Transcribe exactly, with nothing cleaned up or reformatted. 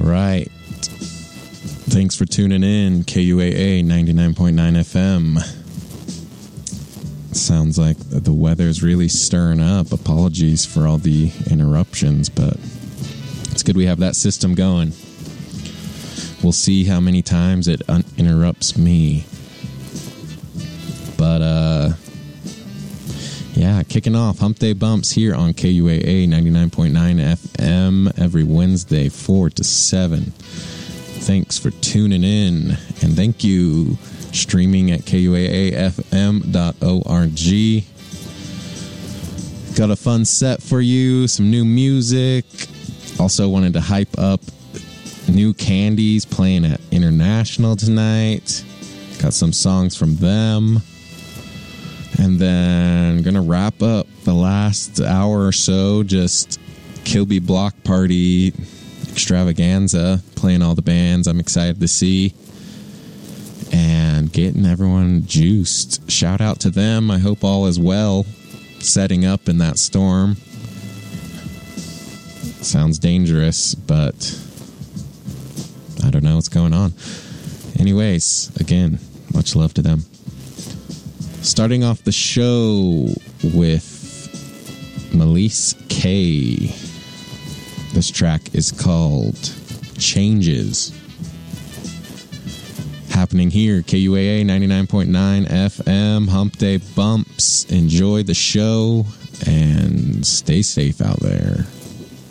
right. Thanks for tuning in. K U A A ninety-nine point nine F M. Sounds like the weather's really stirring up. Apologies for all the interruptions, but it's good we have that system going. We'll see how many times it un- interrupts me. But, uh, yeah, kicking off Hump Day Bumps here on K U A A ninety-nine point nine F M every Wednesday, four to seven. Thanks for tuning in, and thank you streaming at K U A A F M dot org. Got a fun set for you, some new music. Also wanted to hype up New Candies playing at International tonight. Got some songs from them. And then gonna wrap up the last hour or so, just Kilby Block Party extravaganza, playing all the bands I'm excited to see and getting everyone juiced. Shout out to them. I hope all is well setting up in that storm. Sounds dangerous, but I don't know what's going on. Anyways, again, much love to them. Starting off the show with Melise K. This track is called Changes. Happening here, K U A A ninety-nine point nine F M, Hump Day Bumps. Enjoy the show and stay safe out there.